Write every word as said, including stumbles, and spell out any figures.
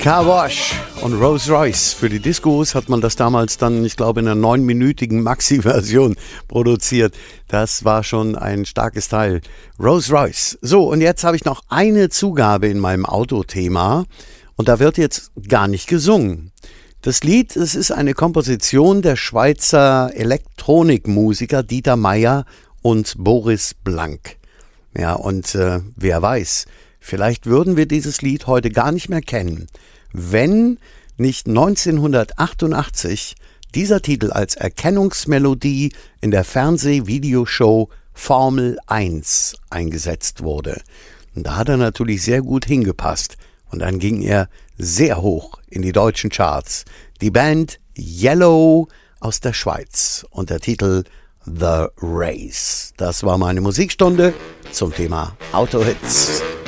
Car Wash und Rolls Royce. Für die Discos hat man das damals dann, ich glaube, in einer neunminütigen Maxi-Version produziert. Das war schon ein starkes Teil. Rolls Royce. So, und jetzt habe ich noch eine Zugabe in meinem Autothema. Und da wird jetzt gar nicht gesungen. Das Lied, es ist eine Komposition der Schweizer Elektronikmusiker Dieter Meier und Boris Blank. Ja, und äh, wer weiß, vielleicht würden wir dieses Lied heute gar nicht mehr kennen, wenn nicht neunzehnhundertachtundachtzig dieser Titel als Erkennungsmelodie in der Fernseh-Videoshow Formel eins eingesetzt wurde. Und da hat er natürlich sehr gut hingepasst. Und dann ging er sehr hoch in die deutschen Charts. Die Band Yellow aus der Schweiz und der Titel The Race. Das war meine Musikstunde zum Thema Autohits.